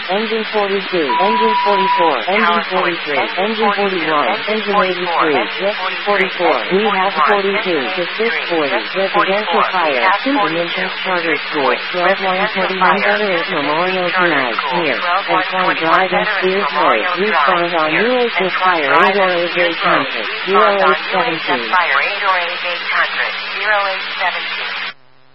Engine 42, Engine 44, Engine 43, Engine 41, Engine 83, Jet 44, We have 42, to 640, Residential Fire, Indonesian Charter School, 12121 Veterans Memorial Drive, near, and Farm Drive and Spears Road. Respond on UHF Fire 808 800, 0817. Fire 808 800, 0817.